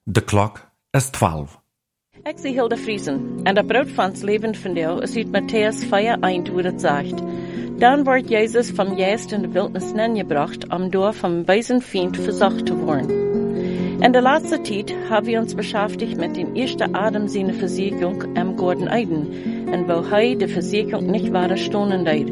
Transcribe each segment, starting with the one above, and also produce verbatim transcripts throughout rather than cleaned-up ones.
De klok is twaalf. Ik zie Hilda Friesen, en dat brood van het leven van jou is uit Matthäus vier één, wo het zegt. Dan wordt Jezus van juist in de wildnis neergebracht, om door van bij zijn vriend verzocht te worden. In de laatste tijd hebben we ons beschäftigt met de eerste Adam zijn verzekering im Garten Eden, en wo hij de verzekering niet ware stonen deed.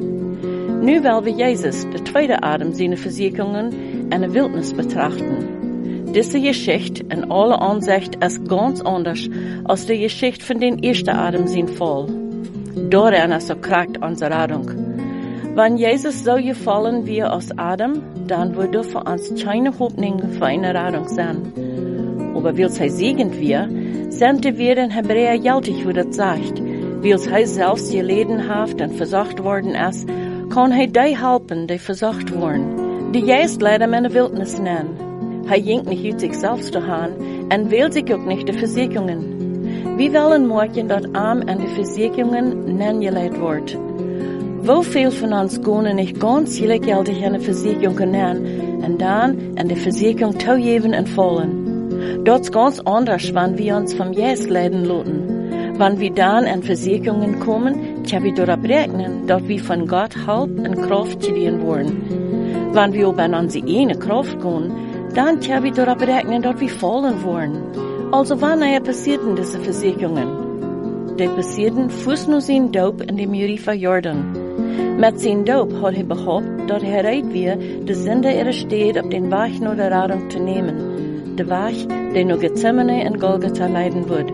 Nu willen we Jezus, de tweede Adam zijn verzekeringen, in de wildnis betrachten. Deze Geschichte en alle aanzicht is ganz anders als de Geschichte van de eerste Adam zijn val. Daarin is ook kracht onze Radung. Wanneer Jezus zou gevallen wie als Adam, dan würde voor ons keine Hoffnung für eine Radung sein. Aber weil hij segend wir, sendte wir in Hebräer geldig, wo dat zegt. Weil hij zelfs geleden heeft en verzocht worden is, kan hij die helpen die verzocht worden. Die juist leidt hem in de wildnis nemen. Hij jinkt niet uit zichzelf te gaan en wil zich ook niet de verzekeringen. Wie willen morgen dat arm en de verzekeringen neergeleid wordt? Hoeveel van ons kunnen niet ganz gelijkgeldig in de verzekeringen nemen en dan in de verzekering toegeven en vallen? Dat is ganz anders wanneer we ons van juist leiden laten. Wanneer we dan in verzekeringen komen, kunnen we erop rekenen dat we van God hulp en kracht gediend worden. Wanneer we op aan onze ene kracht gaan, dan kunnen we erop rekenen dat we vallen worden. Also wanneer passierten deze verzekeringen? Die passierten voest nu zijn doop in de Meer van Jordan. Met zijn doop had hij behoopt dat hij rijdt weer de zinde er steed op den weg naar de Radung te nemen. De weg die naar Gethsemane en Golgotha leiden wordt.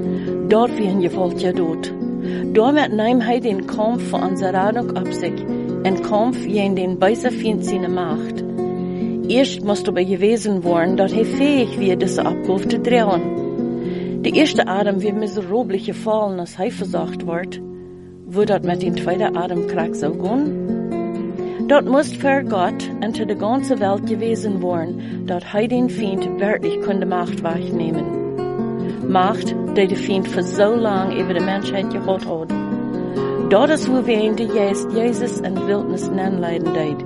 Dort werden gevolgd dood. Daarmee neemt hij den kamp voor onze Radung op zich. Een kamp gegen den böse Feind seine Macht. Eerst moest er gewezen worden dat hij fähig weer deze opgave te drehen. De eerste Adam weer miserabel gevallen als hij verzocht wordt. Wo dat met den tweede Adam krak zou gaan? Dat moest voor God en te de ganze Welt gewezen worden, dat hij den Feind werkelijk kon de Macht wegnemen. Macht die de Feind voor zo lang over de mensheid gehad had. Dat is hoe we in de juist Jezus in de wildnis neerleiden deed.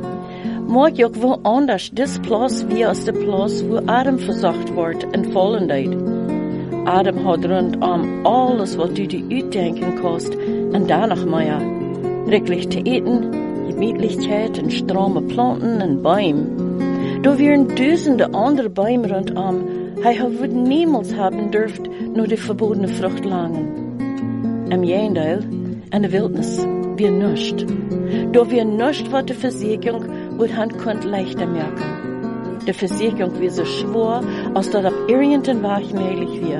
Maar ook wel anders, dit plaats wie als de plaats waar Adam verzocht wordt en vallen deed. Adam had rondom alles wat u de uitdenken kost en daar nog meer. Reklich te eten, gemütlichkeit en strome planten en bomen. Daar waren duizenden andere bomen rondom. Hij had niemals hebben durft naar de verbodene vrucht langen. Im Gegenteil, in de wildnis, weer niets. Daar weer niets wat de verzekering wat han kunt leichter merken. De verzekering weer zo schwer, als dat op irgendein Weg möglich wäre.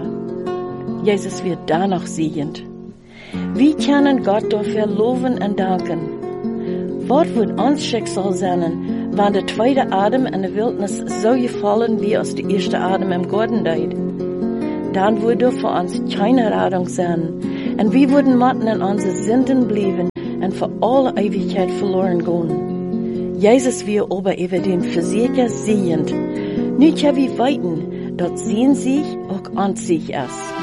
Jezus weer danach siegend. Wie können Gott dafür loven en danken? Wat wordt ons Schicksal zijn, wanneer de tweede Adam in de wildnis zo gevallen wie als de eerste Adam im Garten deed? Dan würde voor ons keine Radung zijn, en we würden matten in onze zinden blijven en voor alle Ewigkeit verloren gaan. Jezus weer aber über den Verzeker siegend. Nu können wir weiten, dat zijn zich ook an sich ist.